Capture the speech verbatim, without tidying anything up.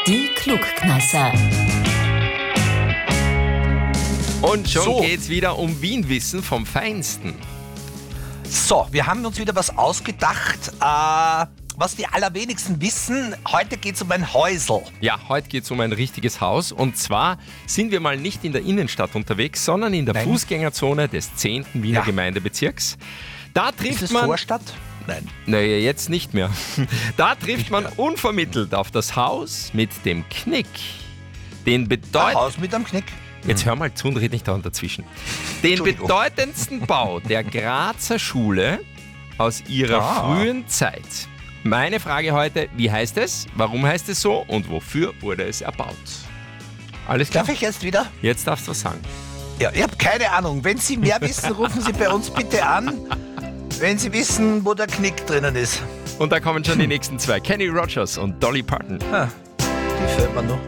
Die Klugkneisser. Und schon So. geht's wieder um Wien-Wissen vom Feinsten. So, wir haben uns wieder was ausgedacht, äh, was die allerwenigsten wissen. Heute geht es um ein Häusl. Ja, heute geht's um ein richtiges Haus. Und zwar sind wir mal nicht in der Innenstadt unterwegs, sondern in der Nein. Fußgängerzone des zehnten Wiener Ja. Gemeindebezirks. Da Ist trifft es man... Vorstadt? Nein. Naja, jetzt nicht mehr. Da trifft man unvermittelt auf das Haus mit dem Knick. Den Ein bedeut Haus mit einem Knick. Jetzt hör mal zu und red nicht dauernd dazwischen. Den Entschuldigung. bedeutendsten Bau der Grazer Schule aus ihrer Ah. frühen Zeit. Meine Frage heute, wie heißt es, warum heißt es so und wofür wurde es erbaut? Alles klar? Darf ich jetzt wieder? Jetzt darfst du was sagen. Ja, ich habe keine Ahnung. Wenn Sie mehr wissen, rufen Sie bei uns bitte an, wenn Sie wissen, wo der Knick drinnen ist. Und da kommen schon die nächsten zwei. Kenny Rogers und Dolly Parton. Ah, die fällt mir noch.